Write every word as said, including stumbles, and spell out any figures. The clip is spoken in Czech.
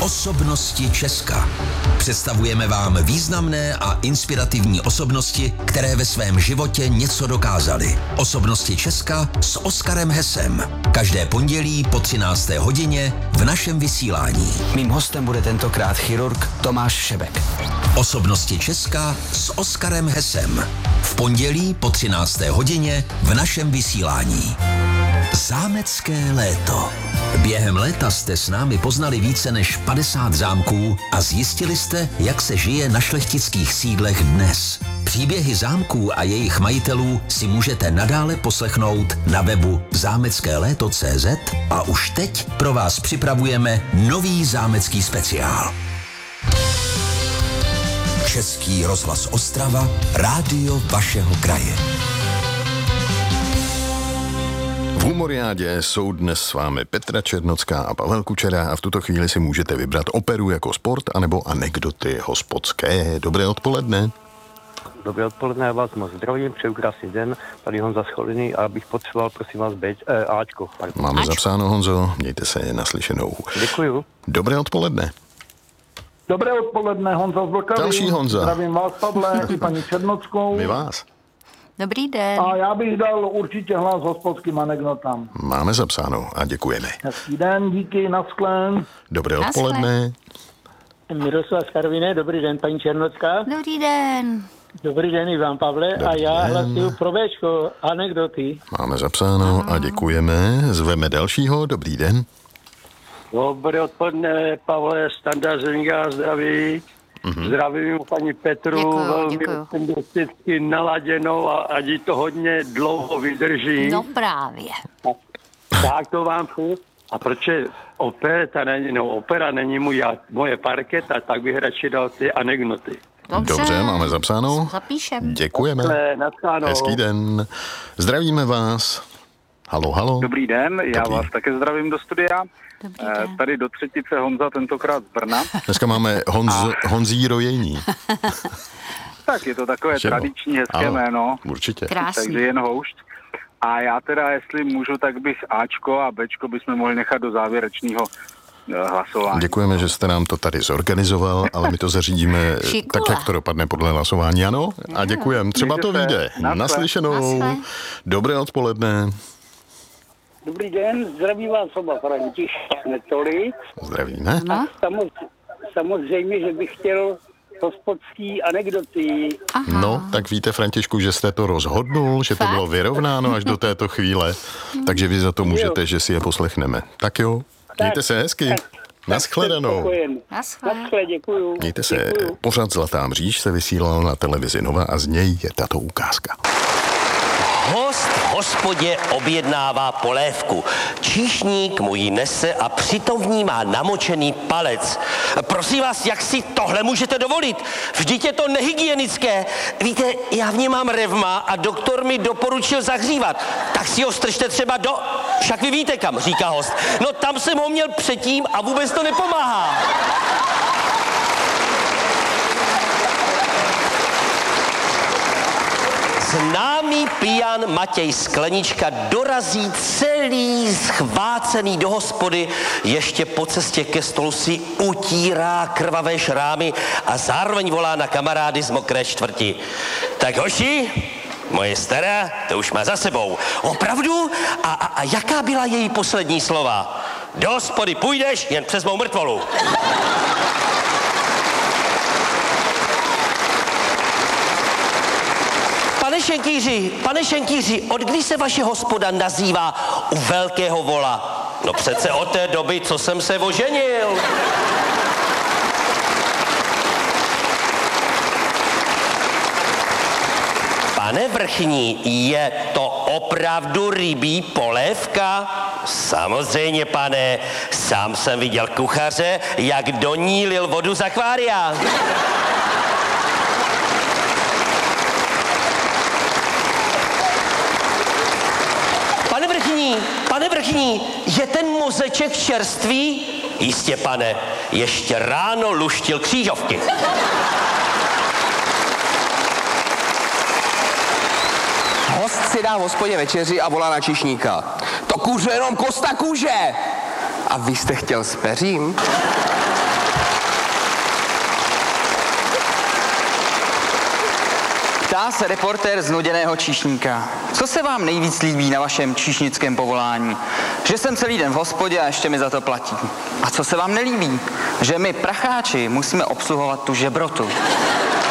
Osobnosti Česka. Představujeme vám významné a inspirativní osobnosti, které ve svém životě něco dokázaly. Osobnosti Česka s Oskarem Hesem. Každé pondělí po třinácté hodině v našem vysílání. Mým hostem bude tentokrát chirurg Tomáš Šebek. Osobnosti Česka s Oskarem Hesem. V pondělí po třinácté hodině v našem vysílání. Zámecké léto. Během léta jste s námi poznali více než padesát zámků a zjistili jste, jak se žije na šlechtických sídlech dnes. Příběhy zámků a jejich majitelů si můžete nadále poslechnout na webu zámecké léto tečka cé zet a už teď pro vás připravujeme nový zámecký speciál. Český rozhlas Ostrava, rádio vašeho kraje. V Humoriádě jsou dnes s vámi Petra Černocká a Pavel Kučera a v tuto chvíli si můžete vybrat operu jako sport anebo anekdoty hospodské. Dobré odpoledne. Dobré odpoledne, já vás moc zdravím, přeju krásný den, tady Honza Scholený a bych potřeboval, prosím vás, být eh, Ačko. Pardon. Máme Ačko. zapsáno, Honzo, mějte se naslyšenou. Děkuju. Dobré odpoledne. Dobré odpoledne, Honza z Vlkavy. Další Honza. Zdravím vás, Pavle, i paní Černockou. My vás. Dobrý den. A já bych dal určitě hlas hospodským anekdotám. Máme zapsáno a děkujeme. Hezký den, díky, naschlen. Dobré Naschle. odpoledne. Miroslav Karviné, dobrý den, paní Černocká. Dobrý den. Dobrý den i vám, Pavle. Dobrý a já den. hlasuju pro Bčko, anekdoty. Máme zapsáno a děkujeme. Zveme dalšího. Dobrý den. Dobré odpoledne, Pavle, Standa Zeníka, zdraví. Mm-hmm. Zdravím paní Petru, Děkuju, velmi děkuju. optimisticky naladěnou a ať jí to hodně dlouho vydrží. No právě. Tak to vám přeju. A proč je opera, není, no, opera není můj, moje parketa, tak bych radši dal ty anekdoty. Dobře, Dobře, máme zapsáno. Zapíšem. Děkujeme. Ale naschledanou. Hezký den. Zdravíme vás. Halo, halo. Dobrý den, já Dobrý. vás také zdravím do studia. Dobrý Eh, den. Tady do třetice Honza, tentokrát z Brna. Dneska máme Honz, Honzí rojení. Tak je to takové Že no. tradiční, hezké Ano, jméno, určitě. Krásný. takže jen houšť. A já teda, jestli můžu, tak bych Ačko a Bčko bychom mohli nechat do závěrečného eh, hlasování. Děkujeme, že jste nám to tady zorganizoval, ale my to zařídíme Šikula. tak, jak to dopadne podle hlasování, ano? A děkujeme. Třeba to Mějte se. vyjde. Naschle. Naslyšenou. Naschle. Dobré odpoledne. Dobrý den, zdraví vás oba František Netoli. Zdravíme. No. Samoz, samozřejmě, že bych chtěl hospodský anekdoty. Aha. No, tak víte, Františku, že jste to rozhodnul, že to Fakt? bylo vyrovnáno až do této chvíle, takže vy za to můžete, že si je poslechneme. Tak jo, mějte se hezky. Naschledanou. Spokojen. Naschle. Naschle, děkuju. Mějte se. Děkuju. Pořad Zlatá mříž se vysílal na televizi Nova a z něj je tato ukázka. Host v hospodě objednává polévku. Číšník mu ji nese a přitom v ní má namočený palec. Prosím vás, jak si tohle můžete dovolit? Vždyť je to nehygienické. Víte, já v ní mám revma a doktor mi doporučil zahřívat. Tak si ho stržte třeba do... Však vy víte kam, říká host. No tam jsem ho měl předtím a vůbec to nepomáhá. Známý pijan Matěj Sklenička dorazí celý schvácený do hospody, ještě po cestě ke stolu si utírá krvavé šrámy a zároveň volá na kamarády z mokré čtvrti. Tak hoši, moje stará, to už má za sebou. Opravdu? A, a, a jaká byla její poslední slova? Do hospody půjdeš jen přes mou mrtvolu. Pane Šenkýři, pane Šenkýři, od kdy se vaše hospoda nazývá u velkého vola? No přece od té doby, co jsem se oženil. Pane vrchní, je to opravdu rybí polévka? Samozřejmě, pane. Sám jsem viděl kuchaře, jak do ní lil vodu z akvária. Pane vrchní, pane vrchní, je ten mozeček čerstvý? Jistě, pane, ještě ráno luštil křížovky. Host si dá v hospodě večeři a volá na číšníka. To kuře jenom kosta kůže. A vy jste chtěl s peřím? Ptá se reportér z nuděného číšníka. Co se vám nejvíc líbí na vašem číšnickém povolání? Že jsem celý den v hospodě a ještě mi za to platí. A co se vám nelíbí? Že my, pracháči, musíme obsluhovat tu žebrotu.